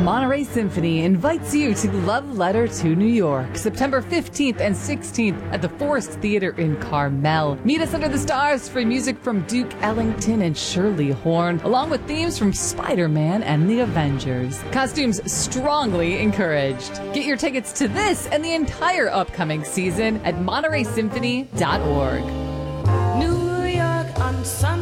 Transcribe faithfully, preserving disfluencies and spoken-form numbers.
Monterey Symphony invites you to Love Letter to New York, September fifteenth and sixteenth at the Forest Theater in Carmel. Meet us under the stars for music from Duke Ellington and Shirley Horn, along with themes from Spider-Man and the Avengers. Costumes strongly encouraged. Get your tickets to this and the entire upcoming season at monterey symphony dot org. New York on Sunday.